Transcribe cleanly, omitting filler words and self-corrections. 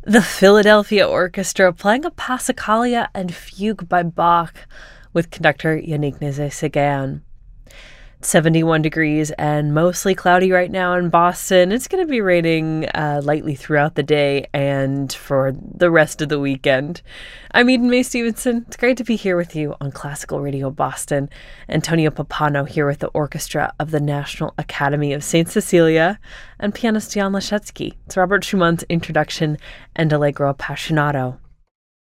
The Philadelphia Orchestra playing a Passacaglia and Fugue by Bach with conductor Yannick Nézet-Séguin. 71 degrees and mostly cloudy right now in Boston. It's going to be raining lightly throughout the day and for the rest of the weekend. I'm Eden Mae Stevenson. It's great to be here with you on Classical Radio Boston. Antonio Pappano here with the orchestra of the National Academy of St. Cecilia and pianist Jan Leschetski. It's Robert Schumann's Introduction and Allegro Appassionato.